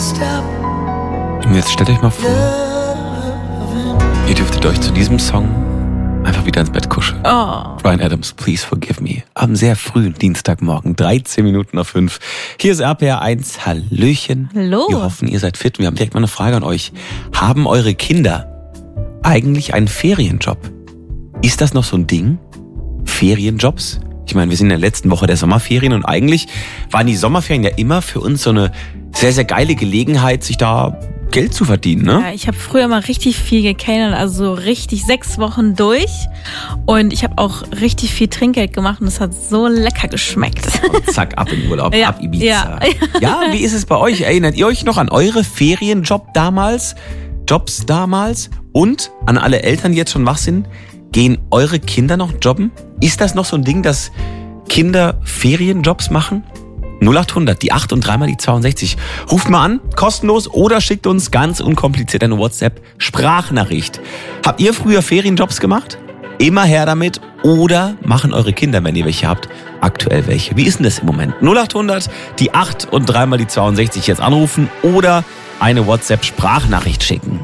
Und jetzt stellt euch mal vor, ihr dürftet euch zu diesem Song einfach wieder ins Bett kuscheln. Oh. Bryan Adams, Please Forgive Me. Am sehr frühen Dienstagmorgen, 13:05. Hier ist RPR 1. Hallöchen. Hallo. Wir hoffen, ihr seid fit. Wir haben direkt mal eine Frage an euch. Haben eure Kinder eigentlich einen Ferienjob? Ist das noch so ein Ding? Ferienjobs? Ich meine, wir sind in der letzten Woche der Sommerferien und eigentlich waren die Sommerferien ja immer für uns so eine sehr, sehr geile Gelegenheit, sich da Geld zu verdienen, ne? Ja, ich habe früher mal richtig viel gekellnert, also so richtig 6 Wochen durch. Und ich habe auch richtig viel Trinkgeld gemacht und es hat so lecker geschmeckt. Und zack, ab in Urlaub, Ja, ab Ibiza. ja. Wie ist es bei euch? Erinnert ihr euch noch an eure Jobs damals? Und an alle Eltern, die jetzt schon wach sind, gehen eure Kinder noch jobben? Ist das noch so ein Ding, dass Kinder Ferienjobs machen? 0800, die 8 und dreimal die 62. Ruft mal an, kostenlos, oder schickt uns ganz unkompliziert eine WhatsApp-Sprachnachricht. Habt ihr früher Ferienjobs gemacht? Immer her damit. Oder machen eure Kinder, wenn ihr welche habt, aktuell welche? Wie ist denn das im Moment? 0800, die 8 und dreimal die 62 jetzt anrufen oder eine WhatsApp-Sprachnachricht schicken.